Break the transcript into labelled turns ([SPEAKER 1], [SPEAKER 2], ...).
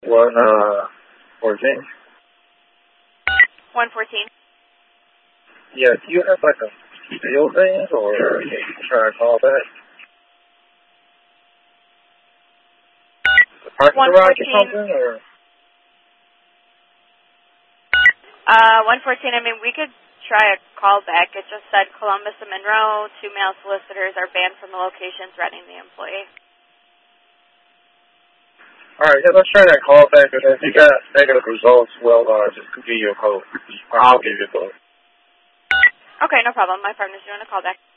[SPEAKER 1] 114.
[SPEAKER 2] 114.
[SPEAKER 1] Yeah, do you have like a field van or try to call back? The parking garage or something, or?
[SPEAKER 2] 114, I mean, we could try a call back. It just said Columbus and Monroe, 2 male solicitors are banned from the location threatening the employee.
[SPEAKER 1] Alright, yeah, let's try that call back, and if you got negative results, well, just give you a call. Or I'll give you a call.
[SPEAKER 2] Okay, no problem. My partner's doing a call back.